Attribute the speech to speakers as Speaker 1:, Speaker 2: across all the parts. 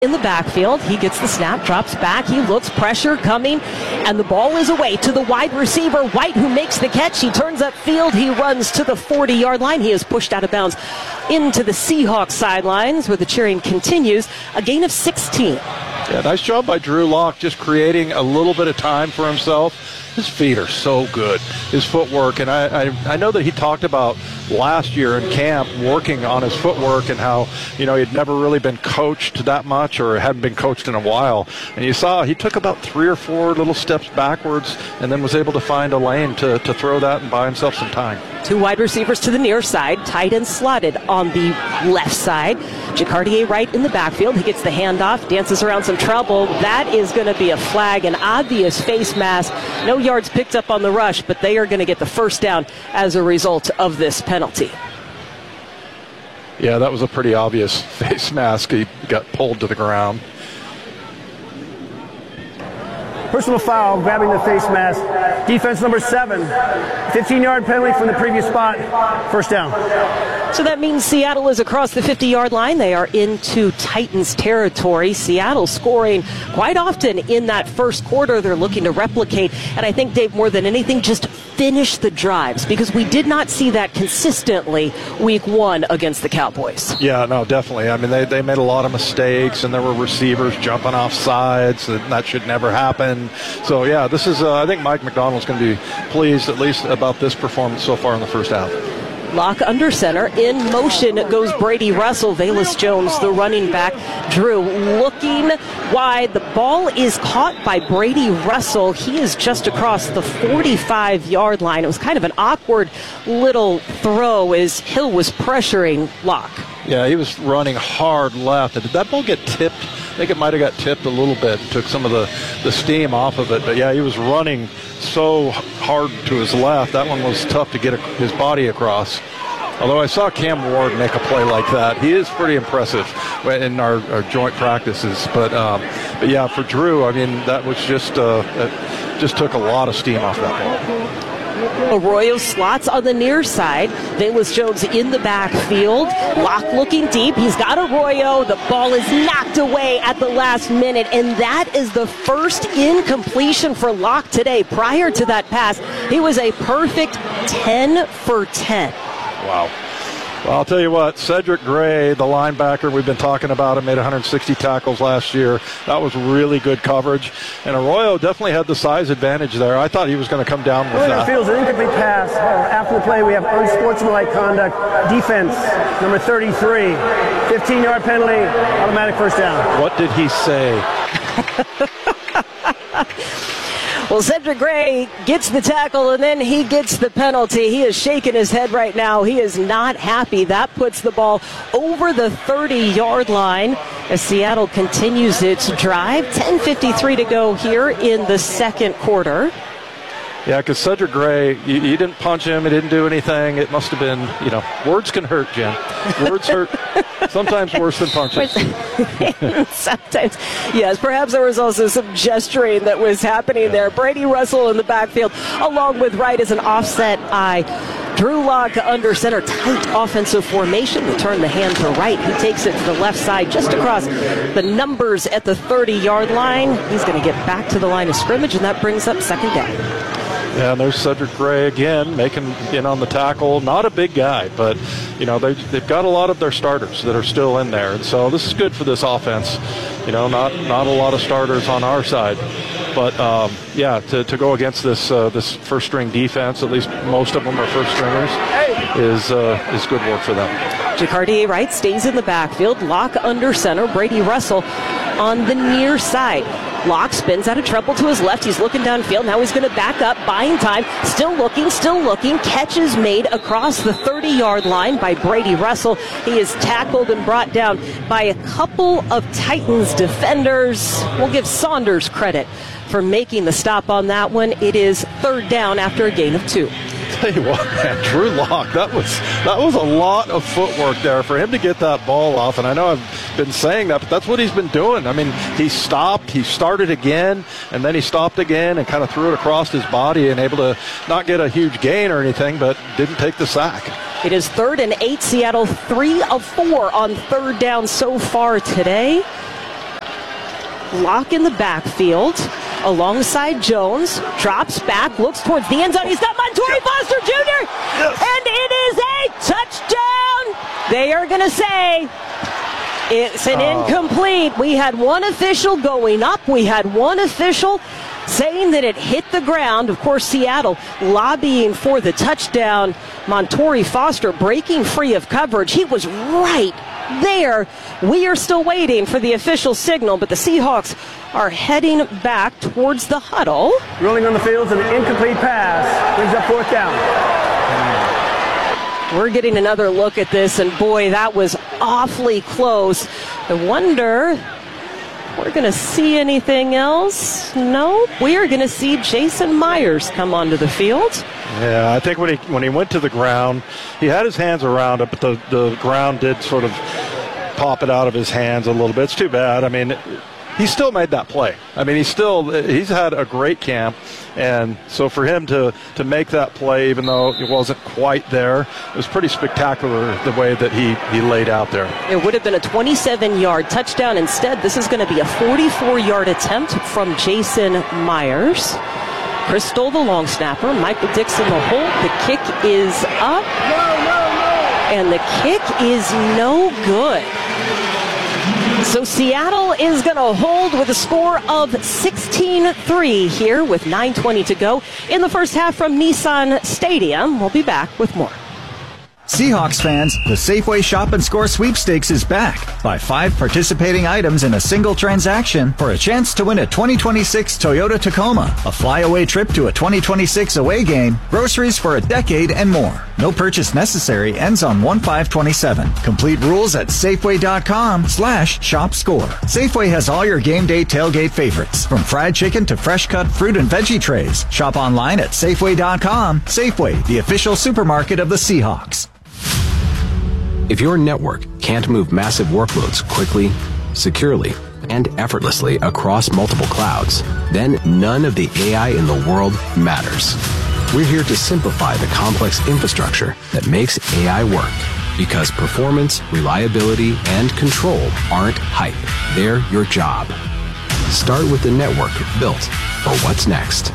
Speaker 1: in the backfield. He gets the snap, drops back, he looks, pressure coming, and the ball is away to the wide receiver, White, who makes the catch. He turns upfield, he runs to the 40-yard line. He is pushed out of bounds into the Seahawks sidelines where the cheering continues. A gain of 16.
Speaker 2: Yeah, nice job by Drew Lock, just creating a little bit of time for himself. His feet are so good, his footwork, and I know that he talked about last year in camp working on his footwork and how, he'd never really been coached that much or hadn't been coached in a while. And you saw he took about 3 or 4 little steps backwards and then was able to find a lane to throw that and buy himself some time.
Speaker 1: 2 wide receivers to the near side, tight end slotted on the left side. Jacardier Wright in the backfield. He gets the handoff, dances around some trouble. That is going to be a flag, an obvious face mask. No yards picked up on the rush, but they are going to get the first down as a result of this penalty.
Speaker 2: Yeah, that was a pretty obvious face mask. He got pulled to the ground.
Speaker 3: Personal foul, grabbing the face mask. Defense number 7. 15-yard penalty from the previous spot. First down.
Speaker 1: So that means Seattle is across the 50-yard line. They are into Titans territory. Seattle scoring quite often in that first quarter. They're looking to replicate. And I think, Dave, more than anything, just finish the drives, because we did not see that consistently week 1 against the Cowboys.
Speaker 2: Yeah, no, definitely. I mean, they made a lot of mistakes, and there were receivers jumping off sides, and that should never happen. So, yeah, this is, I think Mike McDonald's going to be pleased at least about this performance so far in the first half.
Speaker 1: Lock under center. In motion goes Brady Russell. Velus Jones, the running back. Drew looking wide. The ball is caught by Brady Russell. He is just across the 45-yard line. It was kind of an awkward little throw as Hill was pressuring Lock.
Speaker 2: Yeah, he was running hard left. Did that ball get tipped? I think it might have got tipped a little bit. Took some of the steam off of it. But, yeah, he was running so hard to his left. That one was tough to get his body across. Although I saw Cam Ward make a play like that. He is pretty impressive in our joint practices. But yeah, for Drew, I mean, that was just took a lot of steam off that ball.
Speaker 1: Arroyo slots on the near side. Velus Jones in the backfield. Lock looking deep. He's got Arroyo. The ball is knocked away at the last minute, and that is the first incompletion for Lock today. Prior to that pass, he was a perfect 10 for 10.
Speaker 2: Wow. Well, I'll tell you what, Cedric Gray, the linebacker, we've been talking about him, made 160 tackles last year. That was really good coverage. And Arroyo definitely had the size advantage there. I thought he was going to come down with that.
Speaker 3: Fields an incomplete pass. After the play, we have unsportsmanlike conduct. Defense, number 33. 15-yard penalty, automatic first down.
Speaker 2: What did he say?
Speaker 1: Well, Cedric Gray gets the tackle, and then he gets the penalty. He is shaking his head right now. He is not happy. That puts the ball over the 30-yard line as Seattle continues its drive. 10:53 to go here in the second quarter.
Speaker 2: Yeah, because Cedric Gray, you didn't punch him. He didn't do anything. It must have been, words can hurt, Jen. Words hurt sometimes worse than punches.
Speaker 1: Sometimes, yes. Perhaps there was also some gesturing that was happening there. Brady Russell in the backfield, along with Wright as an offset eye. Drew Lock under center, tight offensive formation. They turn the hand to right. He takes it to the left side, just across the numbers at the 30-yard line. He's going to get back to the line of scrimmage, and that brings up second down.
Speaker 2: Yeah, and there's Cedric Gray again, making in on the tackle. Not a big guy, but, they've got a lot of their starters that are still in there. And so this is good for this offense. Not a lot of starters on our side. But, to go against this first-string defense, at least most of them are first-stringers, is good work for them.
Speaker 1: Jacardier Wright stays in the backfield. Lock under center. Brady Russell on the near side. Lock spins out of trouble to his left. He's looking downfield. Now he's going to back up, buying time. Still looking. Catch is made across the 30-yard line by Brady Russell. He is tackled and brought down by a couple of Titans defenders. We'll give Saunders credit for making the stop on that one. It is third down after a gain of 2.
Speaker 2: Tell you what, man, Drew Lock, that was a lot of footwork there for him to get that ball off. And I know I've been saying that, but that's what he's been doing. I mean, he stopped, he started again, and then he stopped again and kind of threw it across his body and able to not get a huge gain or anything, but didn't take the sack.
Speaker 1: It is 3rd and 8. Seattle 3 of 4 on third down so far today. Locke in the backfield alongside Jones. Drops back, looks towards the end zone. He's got Montorie Foster Jr.
Speaker 2: Yes.
Speaker 1: And it is a touchdown. They are going to say it's an incomplete. We had one official going up. We had one official saying that it hit the ground. Of course, Seattle lobbying for the touchdown. Montorie Foster breaking free of coverage. He was right there. We are still waiting for the official signal, but the Seahawks are heading back towards the huddle.
Speaker 3: Rolling on the field, an incomplete pass. Brings up 4th down.
Speaker 1: We're getting another look at this, and boy, that was awfully close. I wonder, we're going to see anything else? No, we are going to see Jason Myers come onto the field.
Speaker 2: Yeah, I think when he went to the ground, he had his hands around it, but the ground did sort of pop it out of his hands a little bit. It's too bad. I mean, he still made that play. I mean, he's had a great camp, and so for him to make that play, even though it wasn't quite there, it was pretty spectacular the way that he laid out there.
Speaker 1: It would have been a 27-yard touchdown. Instead, this is going to be a 44-yard attempt from Jason Myers. Chris Stoll, the long snapper. Michael Dixon, the hold. The kick is up. And the kick is no good. So Seattle is going to hold with a score of 16-3 here with 9:20 to go in the first half from Nissan Stadium. We'll be back with more.
Speaker 4: Seahawks fans, the Safeway Shop and Score sweepstakes is back. Buy 5 participating items in a single transaction for a chance to win a 2026 Toyota Tacoma, a flyaway trip to a 2026 away game, groceries for a decade, and more. No purchase necessary. Ends on 1/5/27. Complete rules at Safeway.com/shopscore. Safeway has all your game day tailgate favorites, from fried chicken to fresh cut fruit and veggie trays. Shop online at Safeway.com. Safeway, the official supermarket of the Seahawks.
Speaker 5: If your network can't move massive workloads quickly, securely, and effortlessly across multiple clouds, then none of the AI in the world matters. We're here to simplify the complex infrastructure that makes AI work, because performance, reliability, and control aren't hype. They're your job. Start with the network built for what's next.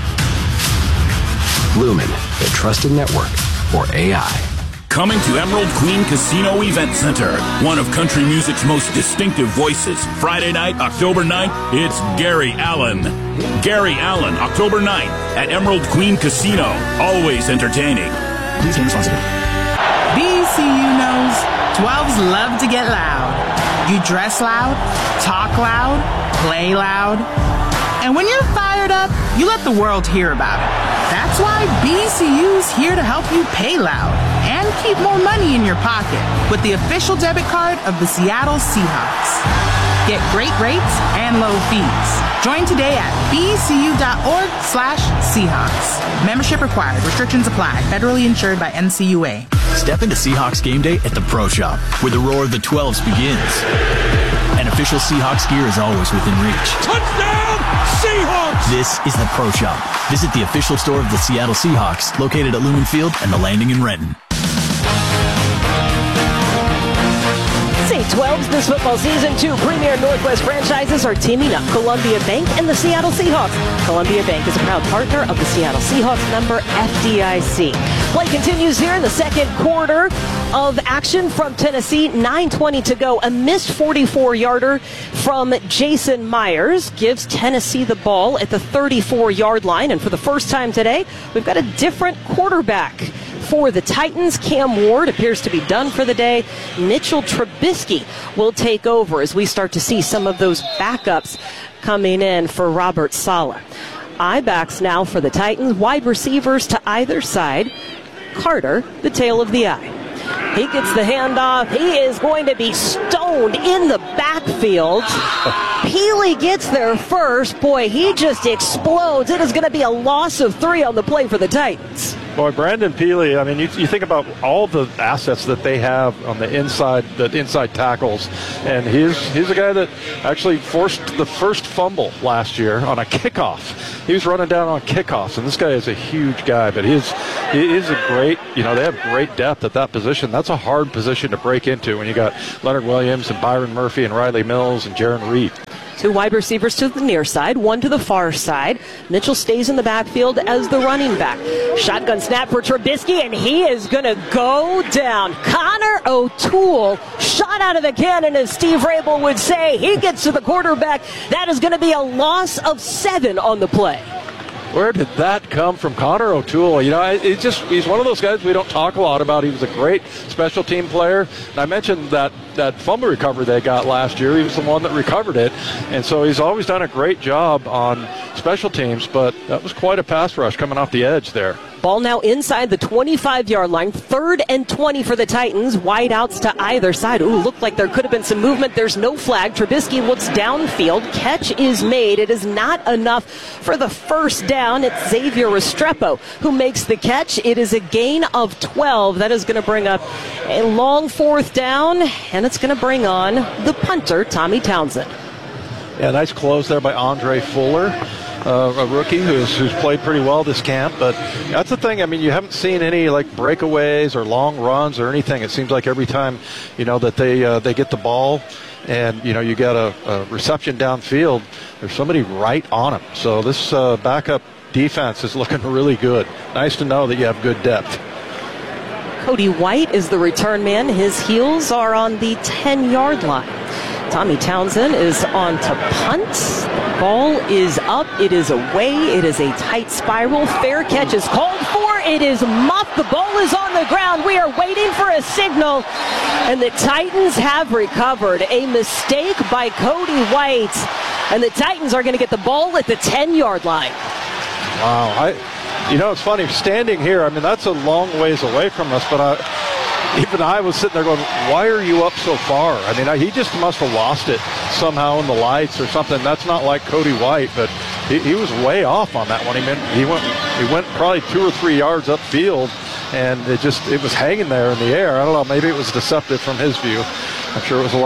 Speaker 5: Lumen, the trusted network for AI.
Speaker 6: Coming to Emerald Queen Casino Event Center, one of country music's most distinctive voices. Friday night, October 9th, it's Gary Allan. Gary Allan, October 9th at Emerald Queen Casino. Always entertaining.
Speaker 4: Please game responsibly.
Speaker 7: BCU knows 12s love to get loud. You dress loud, talk loud, play loud. And when you're fired up, you let the world hear about it. That's why BCU's here to help you pay loud and keep more money in your pocket with the official debit card of the Seattle Seahawks. Get great rates and low fees. Join today at bcu.org/Seahawks. Membership required. Restrictions apply. Federally insured by NCUA.
Speaker 8: Step into Seahawks game day at the Pro Shop, where the roar of the 12s begins. And official Seahawks gear is always within reach.
Speaker 6: Touchdown, Seahawks!
Speaker 8: This is the Pro Shop. Visit the official store of the Seattle Seahawks, located at Lumen Field and the Landing in Renton.
Speaker 1: St-12s this football season. 2 premier Northwest franchises are teaming up. Columbia Bank and the Seattle Seahawks. Columbia Bank is a proud partner of the Seattle Seahawks, member FDIC. Play continues here in the second quarter of action from Tennessee. 9:20 to go. A missed 44-yarder from Jason Myers gives Tennessee the ball at the 34-yard line. And for the first time today, we've got a different quarterback. For the Titans, Cam Ward appears to be done for the day. Mitchell Trubisky will take over as we start to see some of those backups coming in for Robert Saleh. I-backs now for the Titans. Wide receivers to either side. Carter, the tail of the eye. He gets the handoff. He is going to be stoned in the backfield. Peely gets there first. Boy, he just explodes. It is going to be a loss of 3 on the play for the Titans.
Speaker 2: Boy, Brandon Peely, I mean, you think about all the assets that they have on the inside tackles, and he's a guy that actually forced the first fumble last year on a kickoff. He was running down on kickoffs, and this guy is a huge guy, but he is a great, they have great depth at that position. That's a hard position to break into when you got Leonard Williams and Byron Murphy and Riley Mills and Jaron Reed.
Speaker 1: Two wide receivers to the near side, one to the far side. Mitchell stays in the backfield as the running back. Shotgun snap for Trubisky, and he is going to go down. Connor O'Toole shot out of the cannon, as Steve Rabel would say. He gets to the quarterback. That is going to be a loss of 7 on the play.
Speaker 2: Where did that come from? Connor O'Toole, he's one of those guys we don't talk a lot about. He was a great special team player. And I mentioned that fumble recovery they got last year. He was the one that recovered it. And so he's always done a great job on special teams, but that was quite a pass rush coming off the edge there.
Speaker 1: Ball now inside the 25-yard line. 3rd and 20 for the Titans. Wide outs to either side. Ooh, looked like there could have been some movement. There's no flag. Trubisky looks downfield. Catch is made. It is not enough for the first down. It's Xavier Restrepo who makes the catch. It is a gain of 12. That is going to bring up a long 4th down, and it's going to bring on the punter, Tommy Townsend.
Speaker 2: Yeah, nice close there by Andre Fuller. A rookie who's played pretty well this camp, but that's the thing. I mean, you haven't seen any like breakaways or long runs or anything. It seems like every time, that they get the ball and you got a reception downfield, there's somebody right on them. So this backup defense is looking really good. Nice to know that you have good depth.
Speaker 1: Cody White is the return man. His heels are on the 10-yard line. Tommy Townsend is on to punt. The ball is up. It is away. It is a tight spiral. Fair catch is called for. It is muffed. The ball is on the ground. We are waiting for a signal. And the Titans have recovered. A mistake by Cody White. And the Titans are going to get the ball at the 10-yard line.
Speaker 2: Wow. It's funny. Standing here, I mean, that's a long ways away from us, but even I was sitting there going, why are you up so far? I mean, he just must have lost it somehow in the lights or something. That's not like Cody White, but he was way off on that one. He went probably 2 or 3 yards upfield, and it was hanging there in the air. I don't know, maybe it was deceptive from his view. I'm sure it was a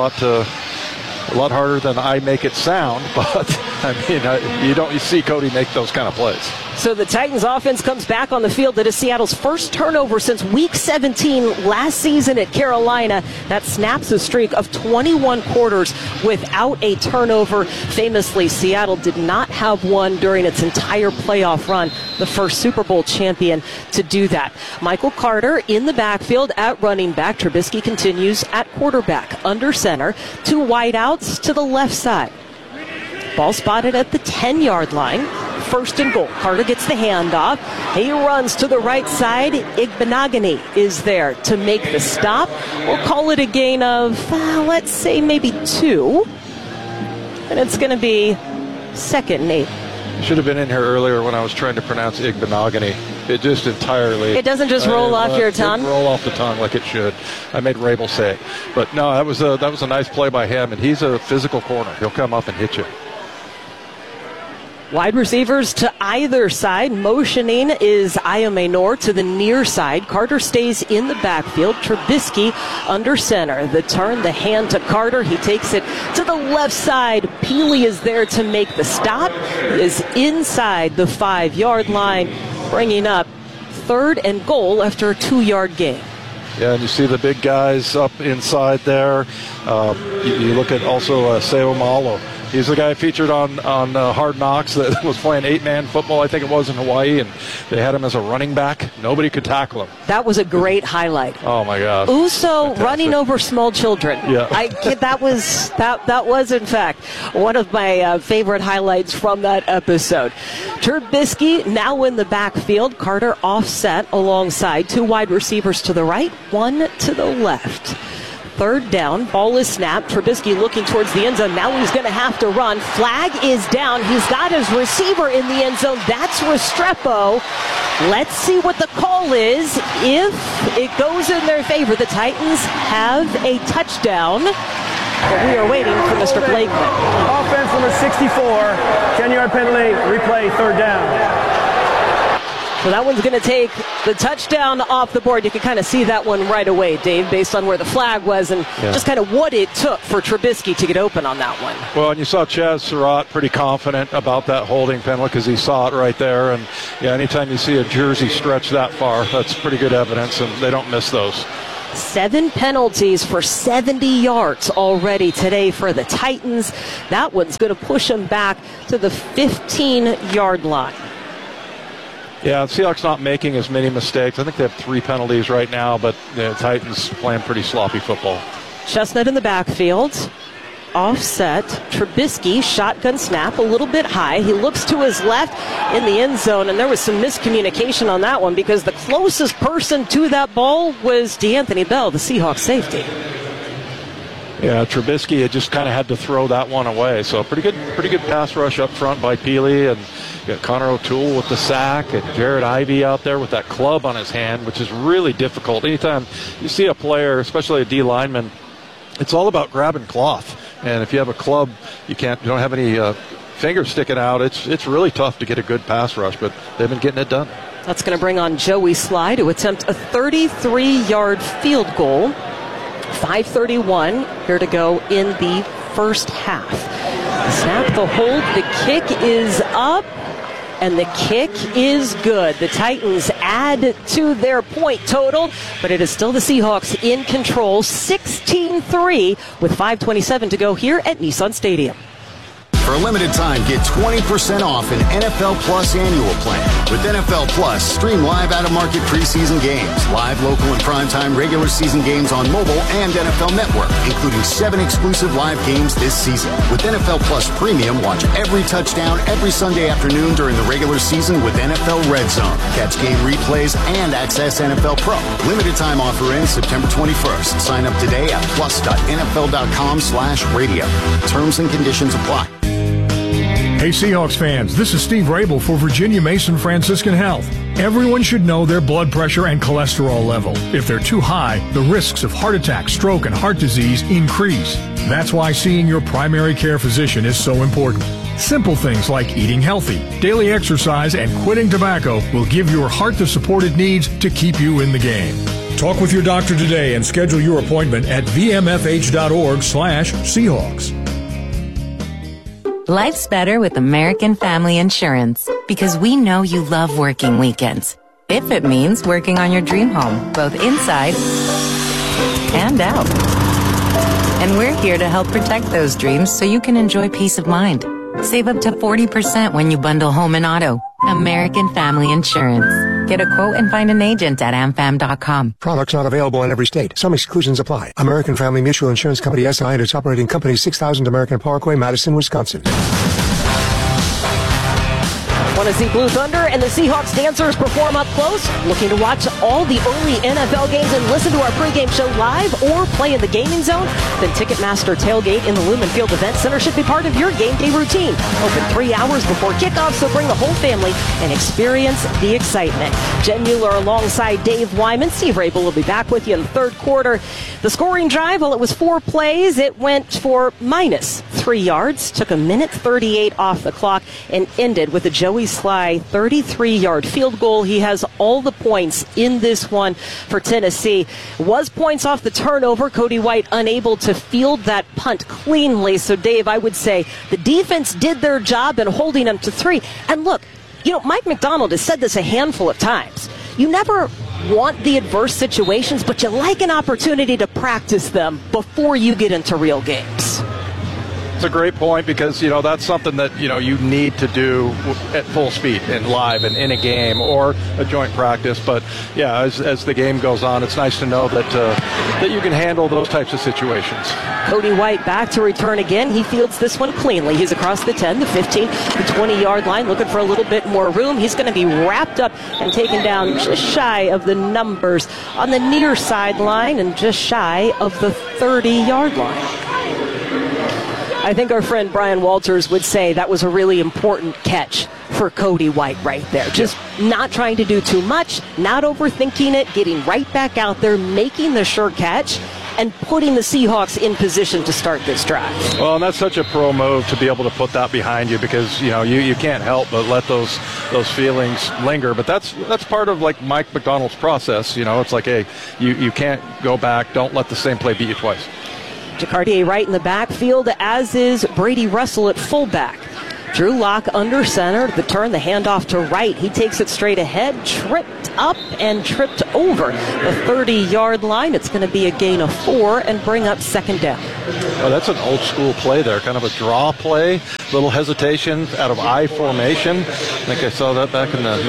Speaker 2: lot harder than I make it sound, but I mean, you see Cody make those kind of plays.
Speaker 1: So the Titans offense comes back on the field. It is Seattle's first turnover since Week 17 last season at Carolina. That snaps a streak of 21 quarters without a turnover. Famously, Seattle did not have one during its entire playoff run, the first Super Bowl champion to do that. Michael Carter in the backfield at running back. Trubisky continues at quarterback. Under center, 2 wideouts to the left side. Ball spotted at the 10-yard line. 1st and goal. Carter gets the handoff. He runs to the right side. Igbenogany is there to make the stop. We'll call it a gain of, let's say, maybe 2. And it's going to be 2nd and 8.
Speaker 2: Should have been in here earlier when I was trying to pronounce Igbenogany. It just entirely...
Speaker 1: It doesn't just roll off your tongue?
Speaker 2: Roll off the tongue like it should. I made Rabel say it. But no, that was a nice play by him, and he's a physical corner. He'll come up and hit you.
Speaker 1: Wide receivers to either side. Motioning is Ayamenor to the near side. Carter stays in the backfield. Trubisky under center. The turn, the hand to Carter. He takes it to the left side. Peely is there to make the stop. He is inside the 5-yard line, bringing up 3rd and goal after a 2-yard gain.
Speaker 2: Yeah, and you see the big guys up inside there. You look at also Seumalo. He's the guy featured on Hard Knocks that was playing 8-man football, I think it was, in Hawaii, and they had him as a running back. Nobody could tackle him.
Speaker 1: That was a great highlight.
Speaker 2: Oh, my gosh.
Speaker 1: Uso
Speaker 2: Fantastic.
Speaker 1: Running over small children.
Speaker 2: Yeah.
Speaker 1: That was, in fact, one of my favorite highlights from that episode. Trubisky now in the backfield. Carter offset alongside 2 wide receivers to the right, 1 to the left. 3rd down, ball is snapped. Trubisky looking towards the end zone. Now he's going to have to run. Flag is down. He's got his receiver in the end zone. That's Restrepo. Let's see what the call is. If it goes in their favor, the Titans have a touchdown. But we are waiting for Mr. Blakeman.
Speaker 3: Offense number 64, 10-yard penalty, replay, 3rd down.
Speaker 1: So that one's going to take the touchdown off the board. You can kind of see that one right away, Dave, based on where the flag was and just kind of what it took for Trubisky to get open on that one.
Speaker 2: Well, and you saw Chaz Surratt pretty confident about that holding penalty because he saw it right there. And, yeah, anytime you see a jersey stretch that far, that's pretty good evidence, and they don't miss those.
Speaker 1: 7 penalties for 70 yards already today for the Titans. That one's going to push them back to the 15-yard line.
Speaker 2: Yeah, the Seahawks not making as many mistakes. I think they have 3 penalties right now, but the Titans playing pretty sloppy football.
Speaker 1: Chestnut in the backfield. Offset. Trubisky, shotgun snap, a little bit high. He looks to his left in the end zone, and there was some miscommunication on that one because the closest person to that ball was DeAnthony Bell, the Seahawks safety.
Speaker 2: Yeah, Trubisky had just kind of had to throw that one away. So pretty good pass rush up front by Peely, and you got Connor O'Toole with the sack, and Jared Ivey out there with that club on his hand, which is really difficult. Anytime you see a player, especially a D lineman, it's all about grabbing cloth. And if you have a club, you don't have any fingers sticking out. It's really tough to get a good pass rush, but they've been getting it done.
Speaker 1: That's going to bring on Joey Sly to attempt a 33-yard field goal. 5:31 here to go in the first half. The snap, the hold, the kick is up, and the kick is good. The Titans add to their point total, but it is still the Seahawks in control, 16-3 with 5:27 to go here at Nissan Stadium.
Speaker 9: For a limited time, get 20% off an NFL Plus annual plan. With NFL Plus, stream live out-of-market preseason games, live local and primetime regular season games on mobile and NFL Network, including 7 exclusive live games this season. With NFL Plus Premium, watch every touchdown every Sunday afternoon during the regular season with NFL Red Zone. Catch game replays and access NFL Pro. Limited time offer ends September 21st. Sign up today at plus.nfl.com/radio. Terms and conditions apply.
Speaker 10: Hey Seahawks fans, this is Steve Rabel for Virginia Mason Franciscan Health. Everyone should know their blood pressure and cholesterol level. If they're too high, the risks of heart attack, stroke, and heart disease increase. That's why seeing your primary care physician is so important. Simple things like eating healthy, daily exercise, and quitting tobacco will give your heart the support it needs to keep you in the game. Talk with your doctor today and schedule your appointment at vmfh.org/Seahawks.
Speaker 11: Life's better with American Family Insurance because we know you love working weekends. If it means working on your dream home, both inside and out. And we're here to help protect those dreams so you can enjoy peace of mind. Save up to 40% when you bundle home and auto. American Family Insurance. Get a quote and find an agent at amfam.com.
Speaker 12: Products not available in every state. Some exclusions apply. American Family Mutual Insurance Company, SI, and its operating company, 6000 American Parkway, Madison, Wisconsin.
Speaker 1: Want to see Blue Thunder and the Seahawks dancers perform up close? Looking to watch all the early NFL games and listen to our pregame show live or play in the gaming zone? Then Ticketmaster Tailgate in the Lumen Field Event Center should be part of your game day routine. Open 3 hours before kickoff, so bring the whole family and experience the excitement. Jen Mueller alongside Dave Wyman. Steve Rabel will be back with you in the third quarter. The scoring drive, well, it was 4 plays. It went for -3 yards, took 1:38 off the clock, and ended with a Joey Sly 33-yard field goal. He has all the points in this one for Tennessee. Was points off the turnover. Cody White unable to field that punt cleanly. So, Dave, I would say the defense did their job in holding them to 3. And look, Mike McDonald has said this a handful of times. You never want the adverse situations, but you like an opportunity to practice them before you get into real games.
Speaker 2: It's a great point because, that's something that, you need to do at full speed and live and in a game or a joint practice. But, yeah, as the game goes on, it's nice to know that you can handle those types of situations.
Speaker 1: Cody White back to return again. He fields this one cleanly. He's across the 10, the 15, the 20-yard line, looking for a little bit more room. He's going to be wrapped up and taken down just shy of the numbers on the near sideline and just shy of the 30-yard line. I think our friend Brian Walters would say that was a really important catch for Cody White right there. Just not trying to do too much, not overthinking it, getting right back out there, making the sure catch, and putting the Seahawks in position to start this drive.
Speaker 2: Well, and that's such a pro move to be able to put that behind you because, you can't help but let those feelings linger. But that's part of, like, Mike McDonald's process. It's like, hey, you can't go back. Don't let the same play beat you twice.
Speaker 1: Jacardier right in the backfield, as is Brady Russell at fullback. Drew Lock under center. The turn, the handoff to right. He takes it straight ahead, tripped up and tripped over the 30-yard line. It's going to be a gain of 4 and bring up second down.
Speaker 2: Oh, that's an old school play there, kind of a draw play, little hesitation out of I formation. I think I saw that back in the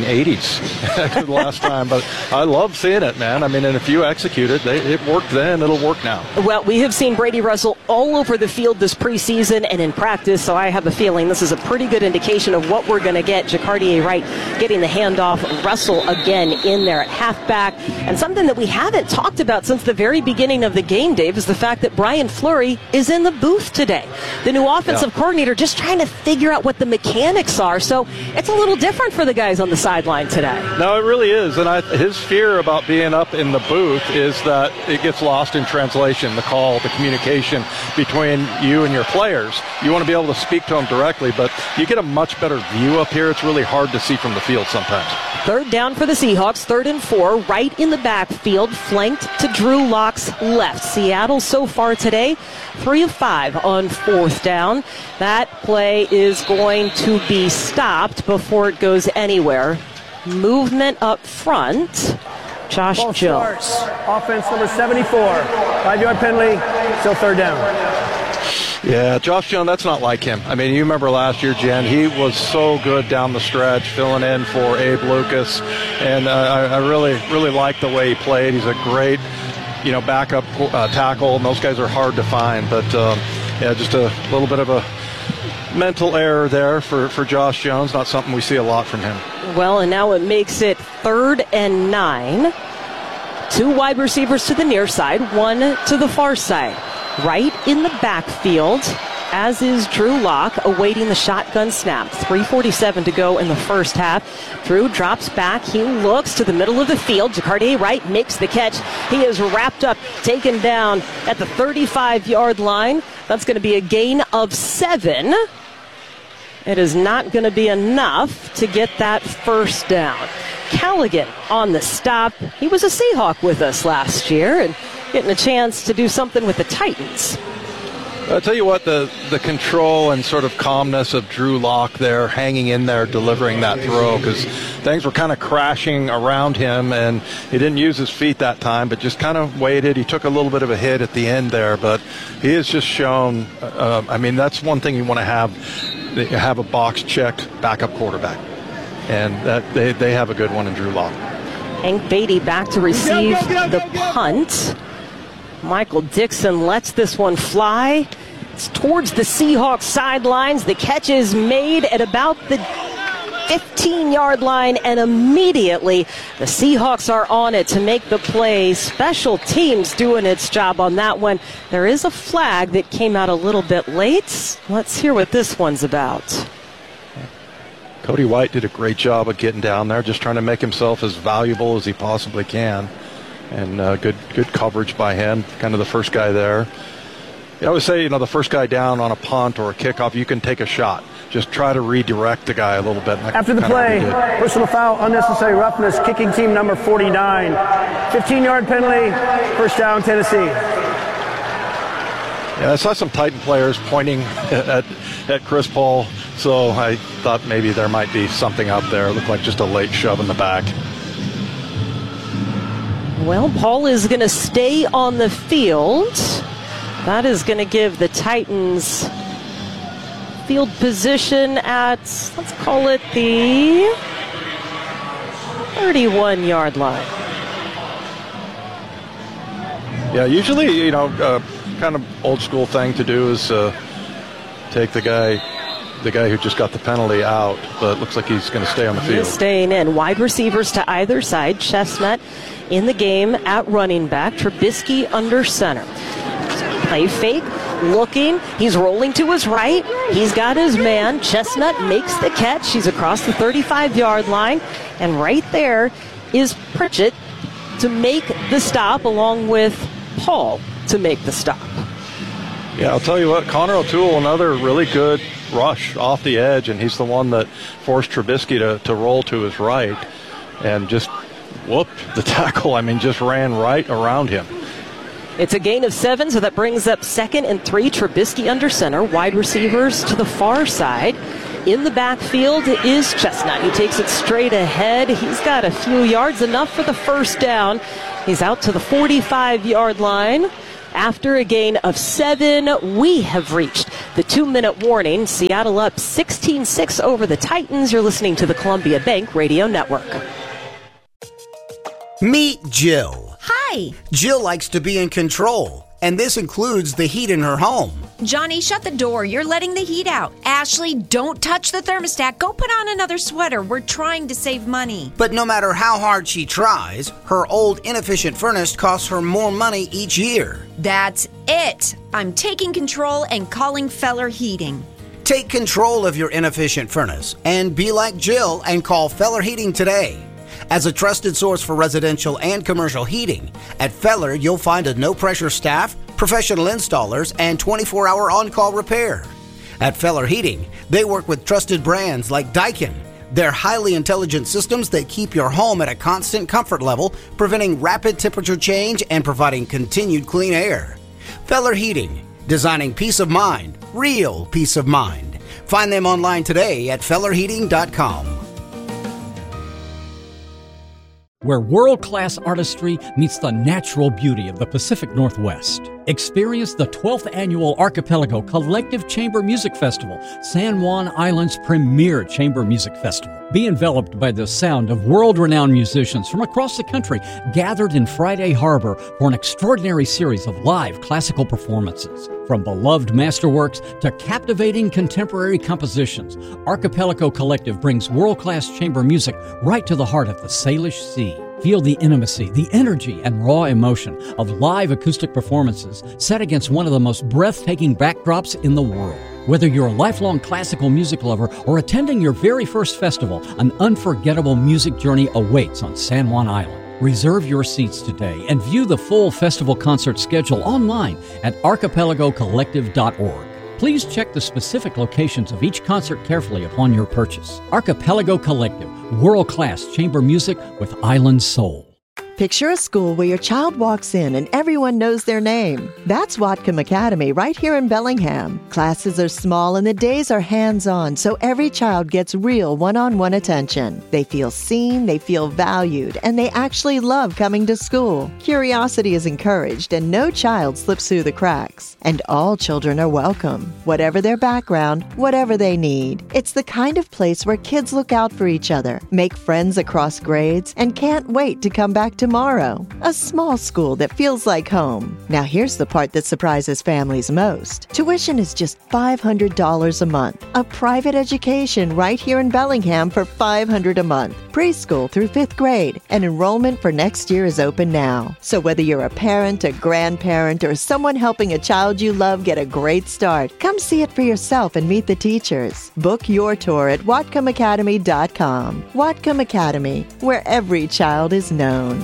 Speaker 2: 1980s the last time, but I love seeing it, man. I mean, and if you execute it, it worked then, it'll work now.
Speaker 1: Well, we have seen Brady Russell all over the field this preseason and in practice, so I have a feeling this is a pretty good indication of what we're going to get. Jacardier Wright getting the handoff, Russell again in there at halfback. And something that we haven't talked about since the very beginning of the game, Dave, is the fact that Brian Fleury is in the booth today. The new offensive coordinator just trying to figure out what the mechanics are, so it's a little different for the guys on the sideline today.
Speaker 2: No, it really is, and his fear about being up in the booth is that it gets lost in translation, the call, the communication between you and your players. You want to be able to speak to them directly, but you get a much better view up here. It's really hard to see from the field sometimes.
Speaker 1: Third down for the Seahawks, 3rd and 4, right in the backfield, flanked to Drew Lock's left. Seattle so far today, 3 of 5 on 4th down. That play is going to be stopped before it goes anywhere. Movement up front. Josh Jones.
Speaker 3: Offense number 74. 5-yard penalty, still 3rd down.
Speaker 2: Yeah, Josh Jones, that's not like him. I mean, you remember last year, Jen, he was so good down the stretch, filling in for Abe Lucas, and I really like the way he played. He's a great, backup tackle, and those guys are hard to find. But, just a little bit of a mental error there for Josh Jones, not something we see a lot from him.
Speaker 1: Well, and now it makes it 3rd and 9. 2 wide receivers to the near side, 1 to the far side. Right in the backfield, as is Drew Lock, awaiting the shotgun snap. 3:47 to go in the first half. Drew drops back. He looks to the middle of the field. Jacardier Wright makes the catch. He is wrapped up, taken down at the 35-yard line. That's going to be a gain of 7. It is not going to be enough to get that first down. Callaghan on the stop. He was a Seahawk with us last year and getting a chance to do something with the Titans.
Speaker 2: I'll tell you what, the control and sort of calmness of Drew Lock there, hanging in there, delivering that throw, because things were kind of crashing around him, and he didn't use his feet that time, but just kind of waited. He took a little bit of a hit at the end there, but he has just shown, that's one thing you want to have a box-checked backup quarterback, and that they have a good one in Drew Lock.
Speaker 1: Hank Beatty back to receive the punt. Michael Dixon lets this one fly. It's towards the Seahawks sidelines. The catch is made at about the 15-yard line, and immediately the Seahawks are on it to make the play. Special teams doing its job on that one. There is a flag that came out a little bit late. Let's hear what this one's about.
Speaker 2: Cody White did a great job of getting down there, just trying to make himself as valuable as he possibly can. And good coverage by him, kind of the first guy there. I always say, the first guy down on a punt or a kickoff, you can take a shot. Just try to redirect the guy a little bit.
Speaker 3: After the play, personal foul, unnecessary roughness, kicking team number 49. 15-yard penalty, first down, Tennessee.
Speaker 2: Yeah, I saw some Titan players pointing at Chris Paul, so I thought maybe there might be something out there. It looked like just a late shove in the back.
Speaker 1: Well, Paul is going to stay on the field. That is going to give the Titans field position at, let's call it the 31-yard line.
Speaker 2: Yeah, usually, kind of old school thing to do is take the guy who just got the penalty out, but it looks like he's going to stay on the field.
Speaker 1: He's staying in. Wide receivers to either side. Chestnut in the game at running back. Trubisky under center. Play fake, looking. He's rolling to his right. He's got his man. Chestnut makes the catch. He's across the 35-yard line. And right there is Pritchett to make the stop, along with Paul to make the stop.
Speaker 2: Yeah, I'll tell you what, Connor O'Toole, another really good rush off the edge, and he's the one that forced Trubisky to roll to his right and just whooped the tackle. Just ran right around him.
Speaker 1: It's a gain of 7, so that brings up 2nd and 3. Trubisky under center. Wide receivers to the far side. In the backfield is Chestnut. He takes it straight ahead. He's got a few yards, enough for the first down. He's out to the 45-yard line. After a gain of 7, we have reached the 2-minute warning. Seattle up 16-6 over the Titans. You're listening to the Columbia Bank Radio Network.
Speaker 13: Meet Jill.
Speaker 14: Hi.
Speaker 13: Jill likes to be in control, and this includes the heat in her home.
Speaker 14: Johnny, shut the door. You're letting the heat out. Ashley, don't touch the thermostat. Go put on another sweater. We're trying to save money.
Speaker 13: But no matter how hard she tries, her old inefficient furnace costs her more money each year.
Speaker 14: That's it. I'm taking control and calling Feller Heating.
Speaker 13: Take control of your inefficient furnace and be like Jill and call Feller Heating today. As a trusted source for residential and commercial heating, at Feller you'll find a no-pressure staff, professional installers, and 24-hour on-call repair. At Feller Heating, they work with trusted brands like Daikin. They're highly intelligent systems that keep your home at a constant comfort level, preventing rapid temperature change and providing continued clean air. Feller Heating, designing peace of mind, real peace of mind. Find them online today at fellerheating.com.
Speaker 15: Where world-class artistry meets the natural beauty of the Pacific Northwest. Experience the 12th Annual Archipelago Collective Chamber Music Festival, San Juan Island's premier chamber music festival. Be enveloped by the sound of world-renowned musicians from across the country gathered in Friday Harbor for an extraordinary series of live classical performances. From beloved masterworks to captivating contemporary compositions, Archipelago Collective brings world-class chamber music right to the heart of the Salish Sea. Feel the intimacy, the energy, and raw emotion of live acoustic performances set against one of the most breathtaking backdrops in the world. Whether you're a lifelong classical music lover or attending your very first festival, an unforgettable music journey awaits on San Juan Island. Reserve your seats today and view the full festival concert schedule online at archipelagocollective.org. Please check the specific locations of each concert carefully upon your purchase. Archipelago Collective, world-class chamber music with island soul.
Speaker 16: Picture a school where your child walks in and everyone knows their name. That's Whatcom Academy right here in Bellingham. Classes are small and the days are hands-on, so every child gets real one-on-one attention. They feel seen, they feel valued, and they actually love coming to school. Curiosity is encouraged and no child slips through the cracks. And all children are welcome, whatever their background, whatever they need. It's the kind of place where kids look out for each other, make friends across grades, and can't wait to come back tomorrow. A small school that feels like home. Now here's the part that surprises families most. Tuition is just $500 a month. A private education right here in Bellingham for $500 a month. Preschool through 5th grade. And enrollment for next year is open now. So whether you're a parent, a grandparent, or someone helping a child you love get a great start, come see it for yourself and meet the teachers. Book your tour at whatcomacademy.com. Whatcom Academy, where every child is known.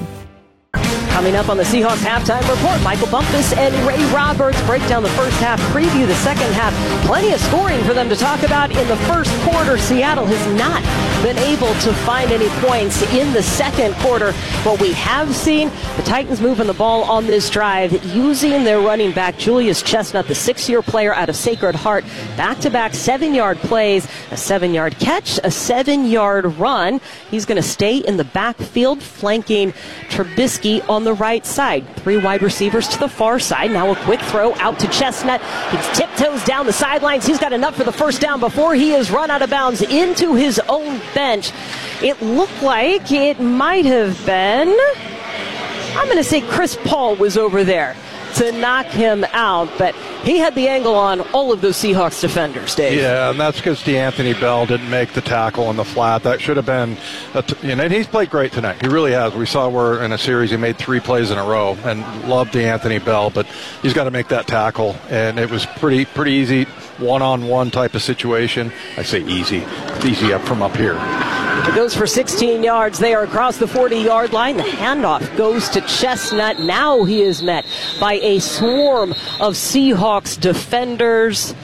Speaker 1: Coming up on the Seahawks halftime report, Michael Bumpus and Ray Roberts break down the first half, preview the second half. Plenty of scoring for them to talk about in the first quarter. Seattle has not been able to find any points in the second quarter. What we have seen, the Titans moving the ball on this drive, using their running back, Julius Chestnut, the 6-year player out of Sacred Heart. Back-to-back 7-yard plays, a 7-yard catch, a 7-yard run. He's going to stay in the backfield, flanking Trubisky on the right side. 3 wide receivers to the far side. Now a quick throw out to Chestnut. He tiptoes down the sidelines. He's got enough for the first down before he is run out of bounds into his own bench. It looked like it might have been, I'm going to say Chris Paul was over there to knock him out, but he had the angle on all of those Seahawks defenders, Dave.
Speaker 2: Yeah, and that's because DeAnthony Bell didn't make the tackle on the flat. That should have been, and he's played great tonight. He really has. We saw where in a series he made 3 plays in a row, and loved DeAnthony Bell, but he's got to make that tackle, and it was pretty easy, one-on-one type of situation. I say easy. It's easy up from up here.
Speaker 1: It goes for 16 yards. They are across the 40-yard line. The handoff goes to Chestnut. Now he is met by a swarm of Seahawks defenders.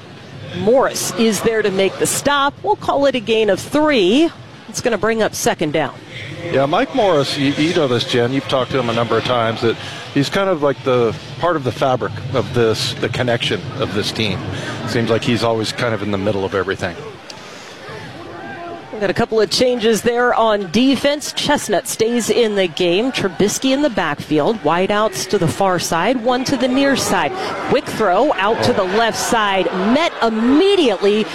Speaker 1: Morris is there to make the stop. We'll call it a gain of 3. It's going to bring up second down.
Speaker 2: Yeah, Mike Morris, you know this, Jen. You've talked to him a number of times, that he's kind of like the part of the fabric of this, the connection of this team. Seems like he's always kind of in the middle of everything.
Speaker 1: Got a couple of changes there on defense. Chestnut stays in the game. Trubisky in the backfield. Wideouts to the far side, one to the near side. Quick throw out to the left side. Met immediately